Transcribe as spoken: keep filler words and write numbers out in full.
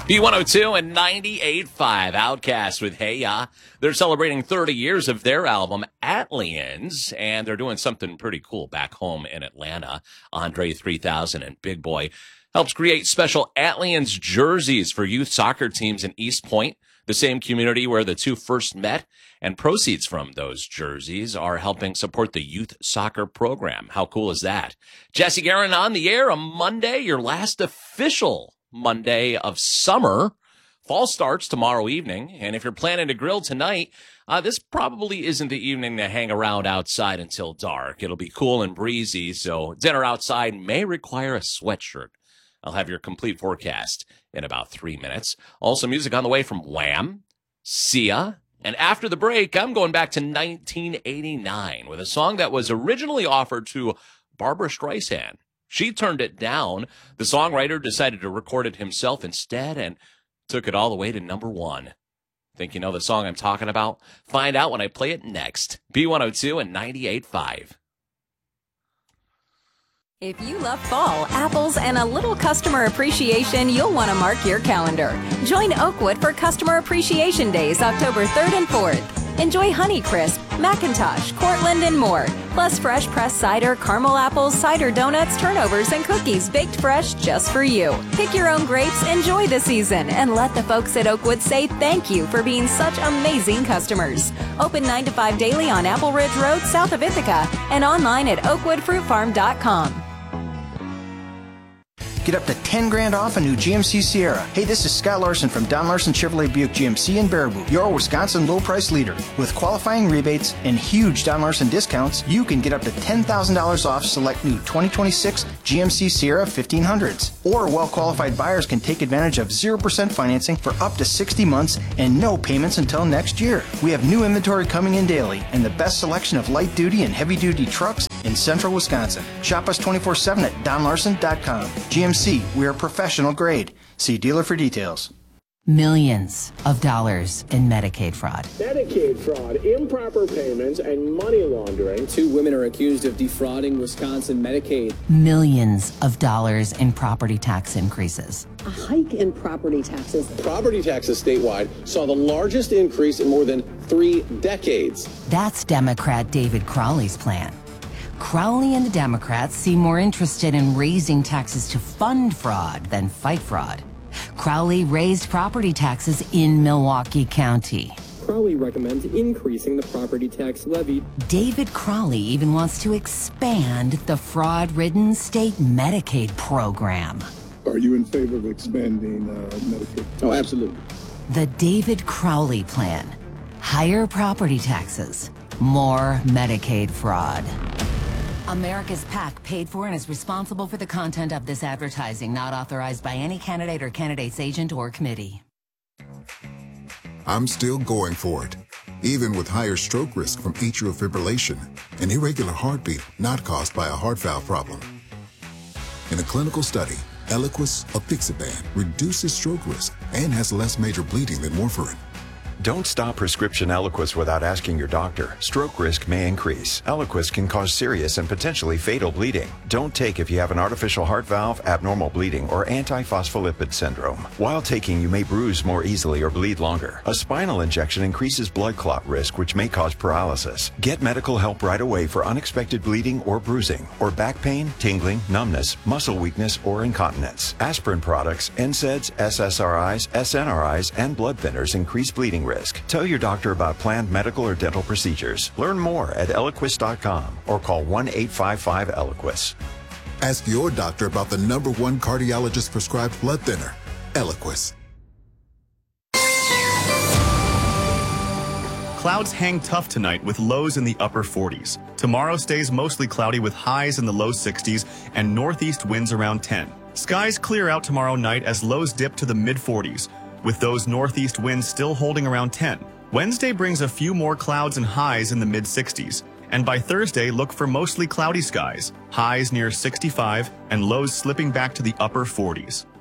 B one oh two and ninety-eight point five, Outkast with Hey Ya. They're celebrating thirty years of their album, Atlians, and they're doing something pretty cool back home in Atlanta. Andre three thousand and Big Boy helps create special Atlians jerseys for youth soccer teams in East Point, the same community where the two first met, and proceeds from those jerseys are helping support the youth soccer program. How cool is that? Jesse Guerin on the air on Monday, your last official Monday of summer. Fall starts tomorrow evening, and if you're planning to grill tonight, uh, this probably isn't the evening to hang around outside until dark. It'll be cool and breezy, so dinner outside may require a sweatshirt. I'll have your complete forecast in about three minutes. Also, music on the way from Wham, Sia, and after the break, I'm going back to nineteen eighty-nine with a song that was originally offered to Barbra Streisand. She turned it down. The songwriter decided to record it himself instead and took it all the way to number one. Think you know the song I'm talking about? Find out when I play it next. B one oh two and ninety-eight point five. If you love fall, apples, and a little customer appreciation, you'll want to mark your calendar. Join Oakwood for Customer Appreciation Days, October third and fourth. Enjoy Honeycrisp, Macintosh, Cortland, and more. Plus fresh pressed cider, caramel apples, cider donuts, turnovers, and cookies baked fresh just for you. Pick your own grapes, enjoy the season, and let the folks at Oakwood say thank you for being such amazing customers. Open nine to five daily on Apple Ridge Road, south of Ithaca, and online at oakwood fruit farm dot com. Get up to ten grand off a new G M C Sierra. Hey, this is Scott Larson from Don Larson Chevrolet Buick G M C in Baraboo, your Wisconsin low price leader. With qualifying rebates and huge Don Larson discounts, you can get up to ten thousand dollars off select new twenty twenty-six G M C Sierra fifteen hundreds. Or well-qualified buyers can take advantage of zero percent financing for up to sixty months and no payments until next year. We have new inventory coming in daily and the best selection of light-duty and heavy-duty trucks in central Wisconsin. Shop us twenty-four seven at don larson dot com. G M C, we are professional grade. See dealer for details. Millions of dollars in Medicaid fraud. Medicaid fraud, improper payments, and money laundering. Two women are accused of defrauding Wisconsin Medicaid. Millions of dollars in property tax increases. A hike in property taxes. Property taxes statewide saw the largest increase in more than three decades. That's Democrat David Crowley's plan. Crowley and the Democrats seem more interested in raising taxes to fund fraud than fight fraud. Crowley raised property taxes in Milwaukee County. Crowley recommends increasing the property tax levy. David Crowley even wants to expand the fraud-ridden state Medicaid program. Are you in favor of expanding uh, Medicaid? Oh, absolutely. The David Crowley plan. Higher property taxes, more Medicaid fraud. America's PAC paid for and is responsible for the content of this advertising, not authorized by any candidate or candidate's agent or committee. I'm still going for it, even with higher stroke risk from atrial fibrillation, an irregular heartbeat not caused by a heart valve problem. In a clinical study, Eliquis apixaban reduces stroke risk and has less major bleeding than warfarin. Don't stop prescription Eliquis without asking your doctor. Stroke risk may increase. Eliquis can cause serious and potentially fatal bleeding. Don't take if you have an artificial heart valve, abnormal bleeding, or antiphospholipid syndrome. While taking, you may bruise more easily or bleed longer. A spinal injection increases blood clot risk, which may cause paralysis. Get medical help right away for unexpected bleeding or bruising, or back pain, tingling, numbness, muscle weakness, or incontinence. Aspirin products, N SAIDs, S S R Is, S N R Is, and blood thinners increase bleeding risk. Tell your doctor about planned medical or dental procedures. Learn more at eliquis dot com or call one eight five five Eliquis. Ask your doctor about the number one cardiologist prescribed blood thinner, Eliquis. Clouds hang tough tonight with lows in the upper forties. Tomorrow stays mostly cloudy with highs in the low sixties and northeast winds around ten. Skies clear out tomorrow night as lows dip to the mid forties. With those northeast winds still holding around ten. Wednesday brings a few more clouds and highs in the mid sixties. And by Thursday, look for mostly cloudy skies, highs near sixty-five, and lows slipping back to the upper forties.